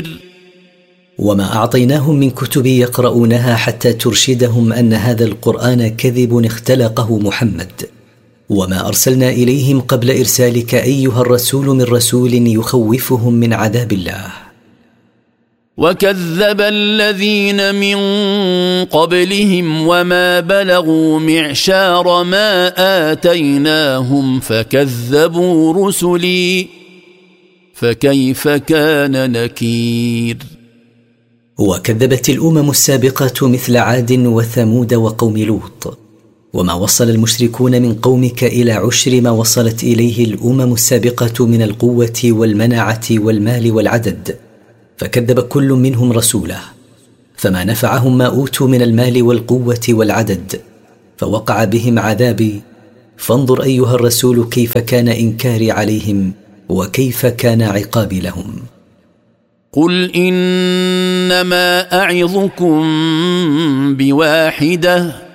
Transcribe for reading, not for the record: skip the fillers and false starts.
وما أعطيناهم من كتب يقرؤونها حتى ترشدهم أن هذا القرآن كذب اختلقه محمد، وما أرسلنا إليهم قبل إرسالك أيها الرسول من رسول يخوفهم من عذاب الله. وكذب الذين من قبلهم وما بلغوا معشار ما آتيناهم فكذبوا رسلي فكيف كان نكير. وكذبت الأمم السابقة مثل عاد وثمود وقوم لوط، وما وصل المشركون من قومك إلى عشر ما وصلت إليه الأمم السابقة من القوة والمنعة والمال والعدد، فكذب كل منهم رسوله، فما نفعهم ما أوتوا من المال والقوة والعدد، فوقع بهم عذابي. فانظر أيها الرسول كيف كان إنكاري عليهم وكيف كان عقابي لهم. قل إنما أعظكم بواحدة